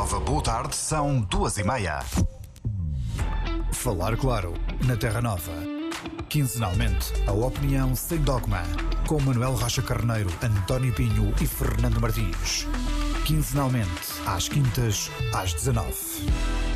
Nova Boa Tarde, são 2h30. Falar claro, na Terra Nova. Quinzenalmente, a opinião sem dogma. Com Manuel Rocha Carneiro, António Pinho e Fernando Martins. Quinzenalmente, às quintas, às 19h.